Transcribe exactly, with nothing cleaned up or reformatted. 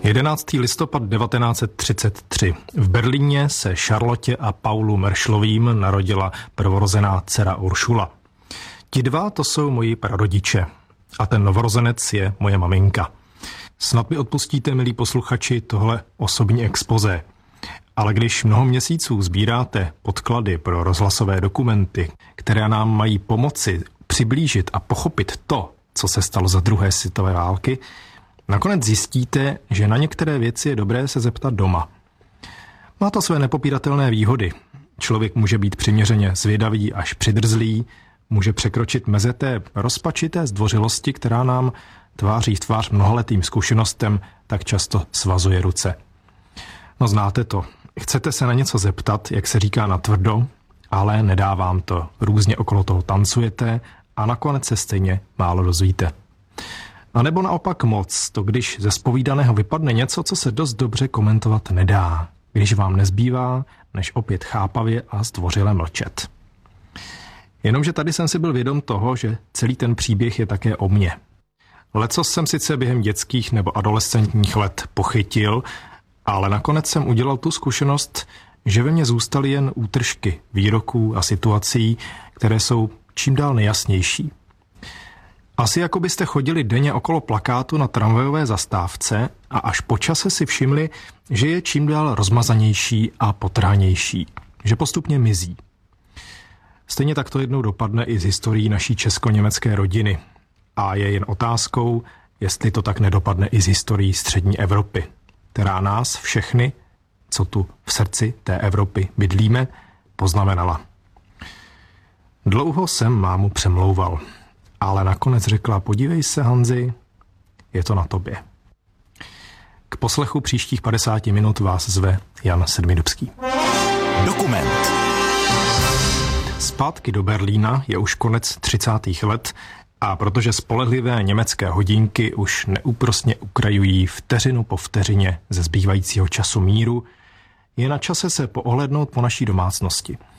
jedenáctého listopadu devatenáct set třicet tři. V Berlíně se Charlotte a Paulu Meršlovým narodila prvorozená dcera Uršula. Ti dva to jsou moji prarodiče a ten novorozenec je moje maminka. Snad mi odpustíte, milí posluchači, tohle osobní expozé. Ale když mnoho měsíců sbíráte podklady pro rozhlasové dokumenty, které nám mají pomoci přiblížit a pochopit to, co se stalo za druhé světové války, nakonec zjistíte, že na některé věci je dobré se zeptat doma. Má to své nepopíratelné výhody. Člověk může být přiměřeně zvědavý až přidrzlý, může překročit meze té rozpačité zdvořilosti, která nám tváří v tvář mnohaletým zkušenostem tak často svazuje ruce. No znáte to. Chcete se na něco zeptat, jak se říká natvrdo, ale nedá vám to. Různě okolo toho tancujete a nakonec se stejně málo dozvíte. A nebo naopak moc, to když ze zpovídaného vypadne něco, co se dost dobře komentovat nedá, když vám nezbývá, než opět chápavě a zdvořile mlčet. Jenomže tady jsem si byl vědom toho, že celý ten příběh je také o mně. Lecos jsem sice během dětských nebo adolescentních let pochytil, ale nakonec jsem udělal tu zkušenost, že ve mně zůstaly jen útržky výroků a situací, které jsou čím dál nejasnější. Asi jako byste chodili denně okolo plakátu na tramvajové zastávce a až po čase si všimli, že je čím dál rozmazanější a potrhanější, že postupně mizí. Stejně tak to jednou dopadne i z historií naší česko-německé rodiny. A je jen otázkou, jestli to tak nedopadne i z historií střední Evropy, která nás všechny, co tu v srdci té Evropy bydlíme, poznamenala. Dlouho jsem mámu přemlouval, ale nakonec řekla, podívej se, Hanzi, je to na tobě. K poslechu příštích padesáti minut vás zve Jan Sedmidubský. Dokument. Zpátky do Berlína je už konec třicátých let a protože spolehlivé německé hodinky už neúprosně ukrajují vteřinu po vteřině ze zbývajícího času míru, je na čase se poohlédnout po naší domácnosti.